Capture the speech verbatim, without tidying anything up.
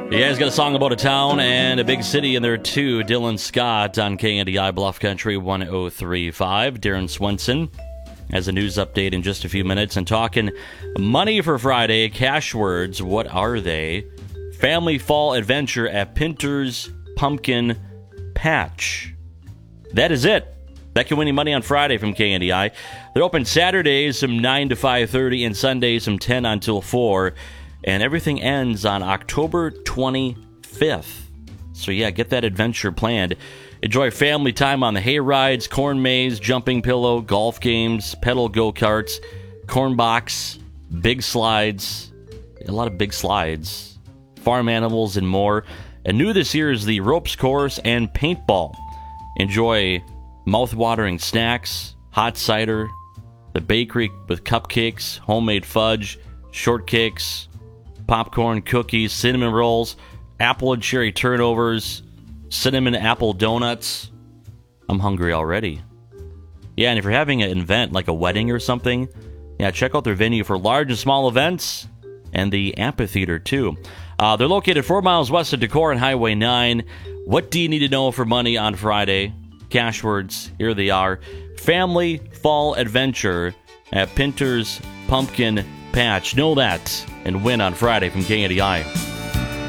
You guys got a song about a town and a big city in there too. Dylan Scott on K N D I Bluff Country one oh three point five. Darren Swenson has a news update in just a few minutes and talking money for Friday. Cash words, what are they? Family fall adventure at Pinter's Pumpkin Patch. That is it. That can win you money on Friday from K N D I. They're open Saturdays from nine to five thirty and Sundays from ten until four. And everything ends on October twenty-fifth. So yeah, get that adventure planned. Enjoy family time on the hay rides, corn maze, jumping pillow, golf games, pedal go-karts, corn box, big slides, a lot of big slides, farm animals, and more. And new this year is the ropes course and paintball. Enjoy mouth-watering snacks, hot cider, the bakery with cupcakes, homemade fudge, shortcakes, popcorn, cookies, cinnamon rolls, apple and cherry turnovers, cinnamon apple donuts. I'm hungry already. Yeah, and if you're having an event like a wedding or something, yeah, check out their venue for large and small events and the amphitheater too. Uh, they're located four miles west of Decorah and Highway nine. What do you need to know for money on Friday? Cash words, here they are. Family Fall Adventure at Pinter's Pumpkin Patch. Know that and win on Friday from K N D I.